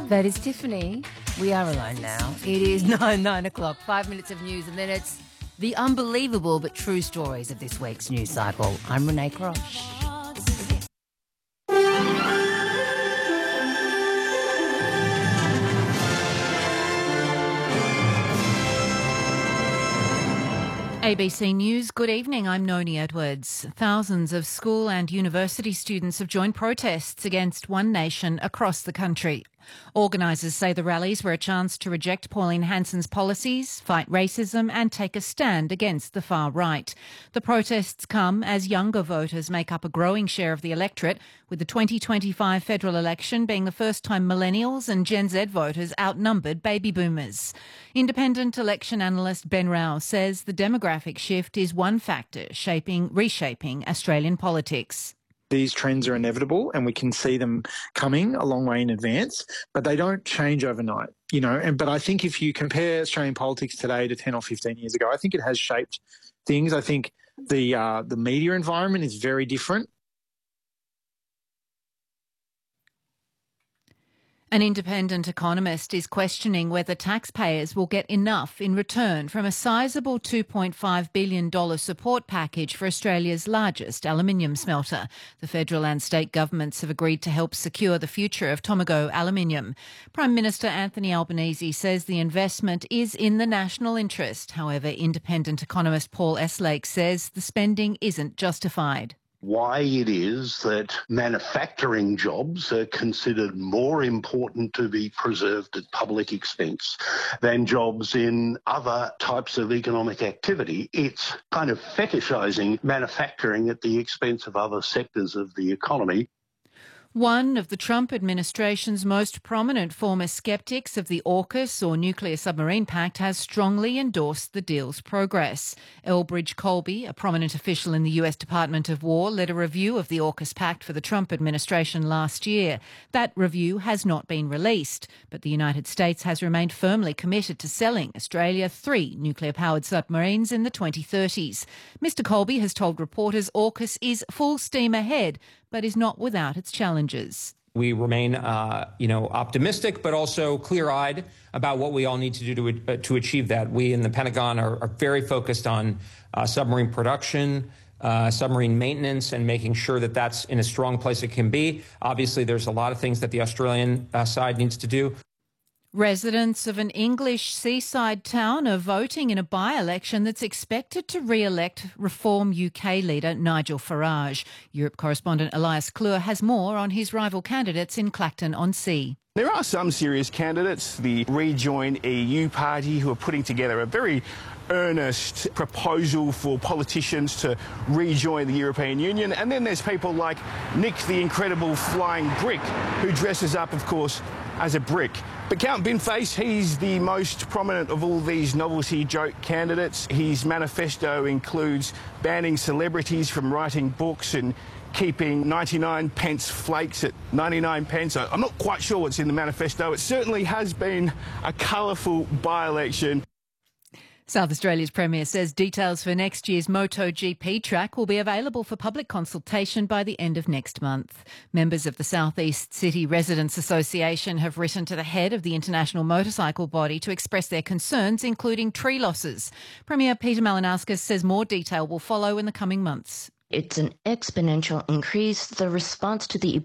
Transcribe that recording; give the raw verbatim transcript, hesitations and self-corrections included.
That is Tiffany. We are alone now. It is nine, nine o'clock, five minutes of news, and then it's the unbelievable but true stories of this week's news cycle. I'm Renee Crosh. A B C News, good evening. I'm Noni Edwards. Thousands of school and university students have joined protests against One Nation across the country. Organisers say the rallies were a chance to reject Pauline Hanson's policies, fight racism and take a stand against the far right. The protests come as younger voters make up a growing share of the electorate, with the twenty twenty-five federal election being the first time millennials and Gen Z voters outnumbered baby boomers. Independent election analyst Ben Rao says the demographic shift is one factor shaping, reshaping Australian politics. These trends are inevitable and we can see them coming a long way in advance, but they don't change overnight, you know. And but I think if you compare Australian politics today to ten or fifteen years ago, I think it has shaped things. I think the uh, the media environment is very different. An independent economist is questioning whether taxpayers will get enough in return from a sizable two point five billion dollars support package for Australia's largest aluminium smelter. The federal and state governments have agreed to help secure the future of Tomago Aluminium. Prime Minister Anthony Albanese says the investment is in the national interest. However, independent economist Paul Eslake says the spending isn't justified. Why it is that manufacturing jobs are considered more important to be preserved at public expense than jobs in other types of economic activity. It's kind of fetishising manufacturing at the expense of other sectors of the economy. One of the Trump administration's most prominent former skeptics of the AUKUS or Nuclear Submarine Pact has strongly endorsed the deal's progress. Elbridge Colby, a prominent official in the U S Department of War, led a review of the AUKUS Pact for the Trump administration last year. That review has not been released, but the United States has remained firmly committed to selling Australia three nuclear-powered submarines in the twenty thirties. Mister Colby has told reporters AUKUS is full steam ahead, but is not without its challenges. We remain, uh, you know, optimistic, but also clear-eyed about what we all need to do to, uh, to achieve that. We in the Pentagon are, are very focused on uh, submarine production, uh, submarine maintenance, and making sure that that's in a strong place it can be. Obviously, there's a lot of things that the Australian uh, side needs to do. Residents of an English seaside town are voting in a by-election that's expected to re-elect Reform U K leader Nigel Farage. Europe correspondent Elias Klur has more on his rival candidates in Clacton-on-Sea. There are some serious candidates, the Rejoin E U party, who are putting together a very earnest proposal for politicians to rejoin the European Union. And then there's people like Nick the Incredible Flying Brick, who dresses up, of course, as a brick. But Count Binface, he's the most prominent of all these novelty joke candidates. His manifesto includes banning celebrities from writing books and keeping ninety-nine pence flakes at ninety-nine pence. I'm not quite sure what's in the manifesto. It certainly has been a colourful by-election. South Australia's Premier says details for next year's MotoGP track will be available for public consultation by the end of next month. Members of the South East City Residents Association have written to the head of the International Motorcycle Body to express their concerns, including tree losses. Premier Peter Malinauskas says more detail will follow in the coming months. It's an exponential increase. The response to the